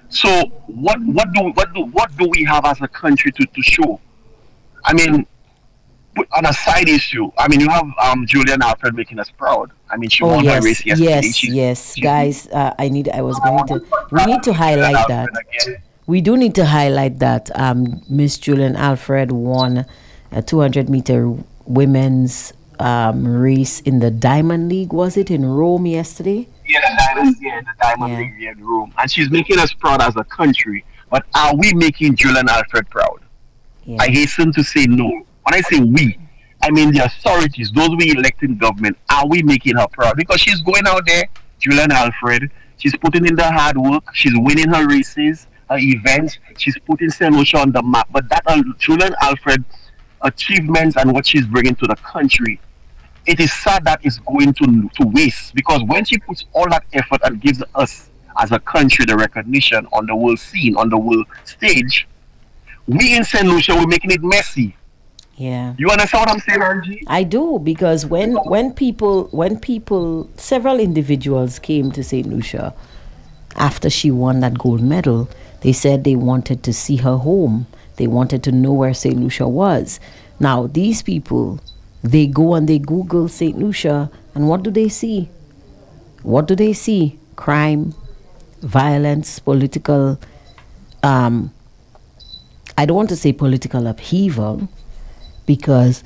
So what do we have as a country to show? I mean, put on a side issue. I mean, you have Julian Alfred making us proud. I mean, she Oh won her yes, race yesterday. yes, She's yes, she's guys. I was going to. We need to Julian highlight Alfred that. again. We do need to highlight that Miss Julian Alfred won a 200-meter women's race in the Diamond League. Was it in Rome yesterday? The Diamond Yeah, League in room, and she's making us proud as a country. But are we making Julian Alfred proud? I yeah. hasten to say no. When I say we, I mean the authorities, those we elect in government. Are we making her proud? Because she's going out there, Julian Alfred. She's putting in the hard work. She's winning her races, her events. She's putting St. Lucia on the map. But that Julian Alfred achievements and what she's bringing to the country, it is sad that it's going to waste. Because when she puts all that effort and gives us as a country the recognition on the world scene, on the world stage, we in St. Lucia, we're making it messy. Yeah. You understand what I'm saying, Angie? I do, because when people several individuals came to St. Lucia after she won that gold medal, they said they wanted to see her home. They wanted to know where St. Lucia was. Now, these people, they go and they Google St. Lucia, and what do they see? What do they see? Crime, violence, political, um, I don't want to say political upheaval, because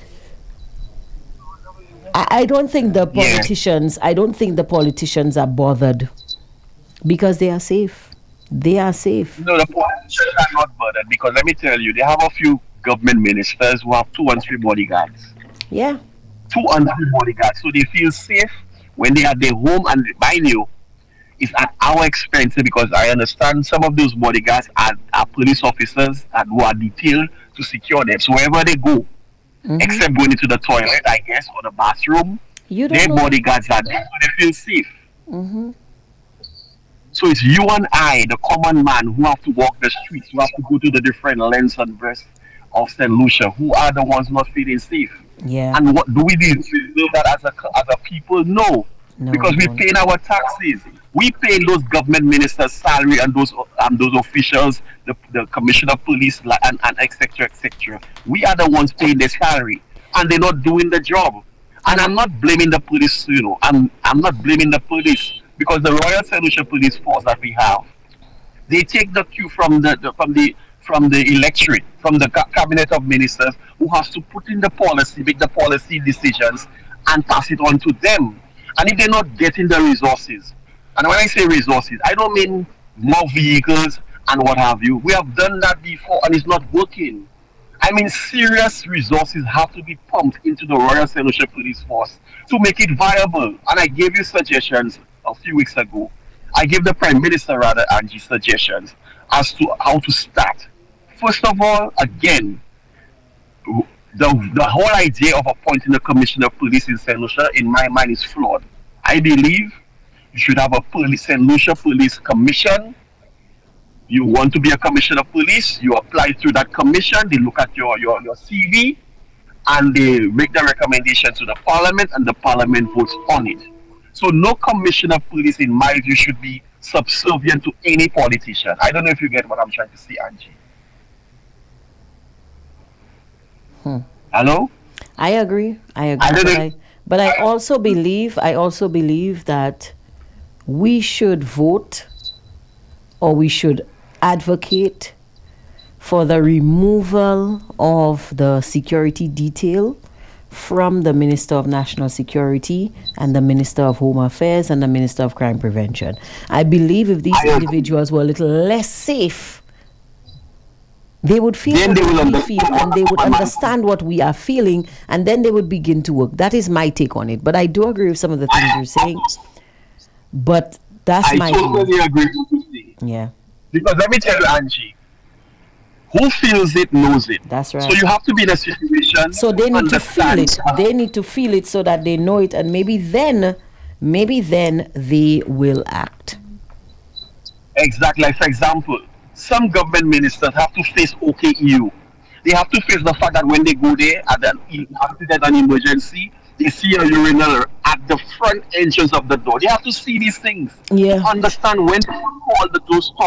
I don't think the Yeah. politicians, I don't think the politicians are bothered because they are safe. They are safe. No, the politicians are not bothered because let me tell you, they have a few government ministers who have two and three bodyguards. Yeah. Two and three bodyguards. So they feel safe when they are at their home, and mind you, it's at our expense because I understand some of those bodyguards are police officers and who are detailed to secure them. So wherever they go, Hmm. except going into the toilet, I guess, or the bathroom, You don't their know. bodyguards are there, so they feel safe. Hmm. So it's you and I, the common man, who have to walk the streets, who have to go to the different lanes and breasts of St. Lucia, who are the ones not feeling safe. Yeah. And what do we do? We do that as a people? No, No, because we we don't. pay our taxes. We pay those government ministers' salary and those officials, the commissioner of police, and etc. etc. We are the ones paying their salary, and they're not doing the job. And I'm not blaming the police. I'm not blaming the police because the Royal St. Lucia Police Force that we have, they take the cue from the electorate, from the cabinet of ministers who has to put in the policy, make the policy decisions, and pass it on to them. And if they're not getting the resources, and when I say resources, I don't mean more vehicles and what have you. We have done that before, and it's not working. I mean, serious resources have to be pumped into the Royal St. Lucia Police Force to make it viable. And I gave you suggestions a few weeks ago. I gave the Prime Minister, rather, Angie, suggestions as to how to start. First of all, again, the whole idea of appointing a commissioner of police in St. Lucia, in my mind, is flawed. I believe you should have a St. Lucia Police Commission. You want to be a commissioner of police, you apply through that commission, they look at your CV, and they make the recommendation to the parliament, and the parliament votes on it. So no commissioner of police, in my view, should be subservient to any politician. I don't know if you get what I'm trying to say, Angie. Hmm. Hello? I agree. I I agree. don't But know. I also believe that we should vote, or we should advocate for the removal of the security detail from the Minister of National Security and the Minister of Home Affairs and the Minister of Crime Prevention. I believe if these I agree. individuals were a little less safe, they would feel Then what they will we feel, understand and they would what understand what we are feeling, and then they would begin to work. That is my take on it. But I do agree with some of the things you're saying. But that's I my view. totally agree with you. Yeah, Because let me tell you, Angie, who feels it knows it. that's So right. you have to be in a situation So they to need to feel understand. it. They need to feel it so that they know it, and maybe then they will act. Exactly. Like, for example, some government ministers have to face OKEU. They have to face the fact that when they go there at an accident and emergency, they see a urinal at the front entrance of the door. They have to see these things to Yeah. understand when to call those